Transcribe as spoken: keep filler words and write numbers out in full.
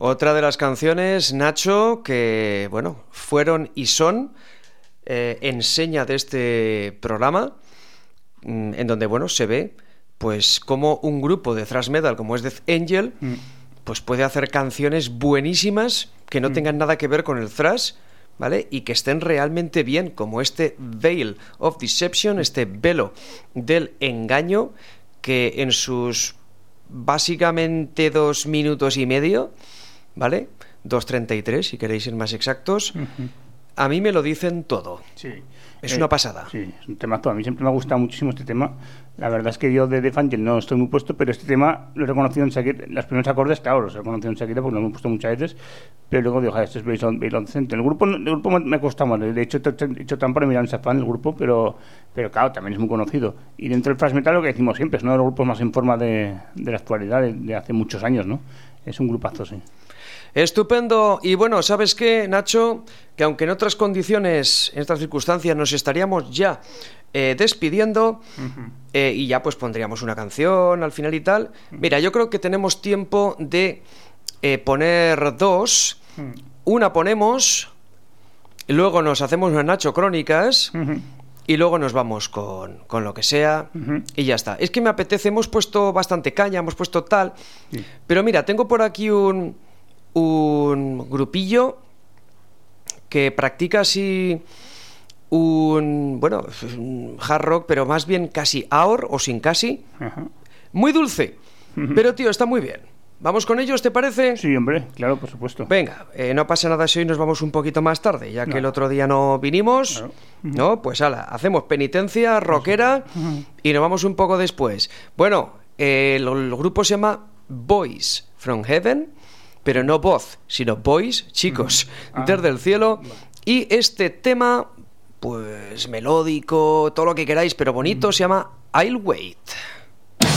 Otra de las canciones, Nacho, que, bueno, fueron y son eh, enseña de este programa, en donde, bueno, se ve, pues, cómo un grupo de thrash metal como es Death Angel, mm. pues puede hacer canciones buenísimas que no mm. tengan nada que ver con el thrash, ¿vale? Y que estén realmente bien, como este Veil of Deception, este velo del engaño, que en sus básicamente dos minutos y medio, ¿vale? dos treinta y tres, si queréis ser más exactos, uh-huh. a mí me lo dicen todo. Sí. Es eh, una pasada. Sí, es un temazo. A mí siempre me ha gustado muchísimo este tema. La verdad es que yo de Death Angel no estoy muy puesto, pero este tema lo he reconocido en Shakira. Los primeros acordes, claro, los he reconocido en Shakira porque lo hemos puesto muchas veces, pero luego digo, joder, este es Veil of Deception. El grupo, el grupo me, me costó más. De hecho, he hecho trampa de mirar en fan el grupo, pero, pero claro, también es muy conocido. Y dentro del thrash metal, lo que decimos siempre, es uno de los grupos más en forma de, de la actualidad, de, de hace muchos años, ¿no? Es un grupazo, sí. Estupendo. Y bueno, ¿sabes qué, Nacho? Que aunque en otras condiciones, en estas circunstancias, nos estaríamos ya eh, despidiendo uh-huh. eh, y ya pues pondríamos una canción al final y tal. Uh-huh. Mira, yo creo que tenemos tiempo de eh, poner dos. Uh-huh. Una ponemos, luego nos hacemos unas Nacho Crónicas uh-huh. y luego nos vamos con, con lo que sea uh-huh. y ya está. Es que me apetece, hemos puesto bastante caña, hemos puesto tal, uh-huh. pero mira, tengo por aquí un... un grupillo que practica así un, bueno, un hard rock, pero más bien casi aor o sin casi. Ajá. Muy dulce, uh-huh. pero tío, está muy bien. ¿Vamos con ellos, te parece? Sí, hombre, claro, por supuesto. Venga, eh, no pasa nada si hoy nos vamos un poquito más tarde, ya que no. el otro día no vinimos. Claro. Uh-huh. No, pues ala, hacemos penitencia rockera uh-huh. y nos vamos un poco después. Bueno, eh, el, el grupo se llama Boys from Heaven, pero no voz, sino boys, chicos, uh-huh. ah. desde el cielo. Y este tema, pues melódico, todo lo que queráis, pero bonito, uh-huh. se llama I'll Wait.